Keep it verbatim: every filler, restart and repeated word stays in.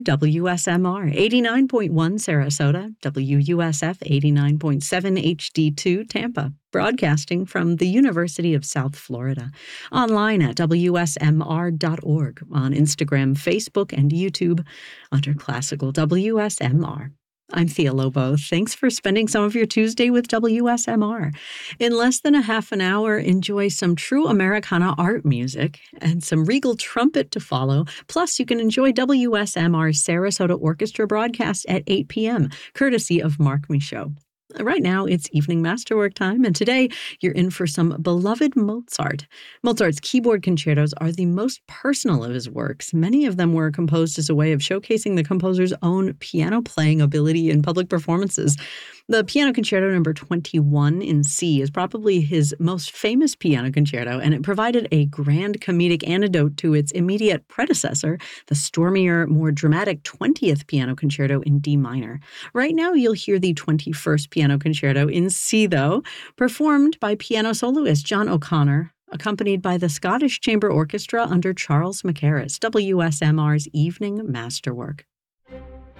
W S M R eighty-nine point one Sarasota, W U S F eighty-nine point seven H D two Tampa, broadcasting from the University of South Florida. Online at W S M R dot org, on Instagram, Facebook, and YouTube under Classical W S M R. I'm Thea Lobo. Thanks for spending some of your Tuesday with W S M R. In less than a half an hour, enjoy some true Americana art music and some regal trumpet to follow. Plus, you can enjoy W S M R's Sarasota Orchestra broadcast at eight p.m., courtesy of Mark Michaud. Right now, it's evening masterwork time, and today you're in for some beloved Mozart. Mozart's keyboard concertos are the most personal of his works. Many of them were composed as a way of showcasing the composer's own piano-playing ability in public performances. The Piano Concerto number twenty-one in C is probably his most famous piano concerto, and it provided a grand comedic antidote to its immediate predecessor, the stormier, more dramatic twentieth Piano Concerto in D minor. Right now, you'll hear the twenty-first Piano Concerto in C, though, performed by piano soloist John O'Connor, accompanied by the Scottish Chamber Orchestra under Charles Mackerras, W S M R's evening masterwork.